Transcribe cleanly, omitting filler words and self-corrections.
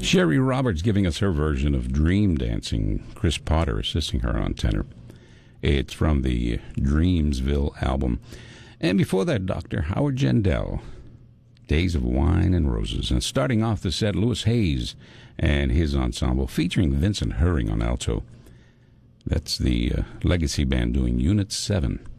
Sherry Roberts giving us her version of Dream Dancing. Chris Potter assisting her on tenor. It's from the Dreamsville album. And before that, Dr. Howard Jandell, Days of Wine and Roses. And starting off the set, Louis Hayes and his ensemble, featuring Vincent Herring on alto. That's the Legacy Band doing Unit 7.